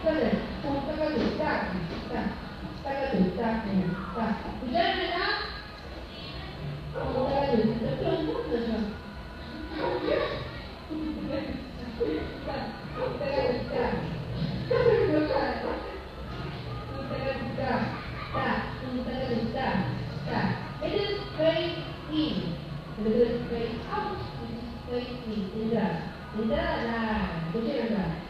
Boleh. Tangan dekat. Tangan dekat. Jangan nak. Tangan dekat. It is straight in. It is straight out. It is straight in. Indra. Indra, nah. Betul tak?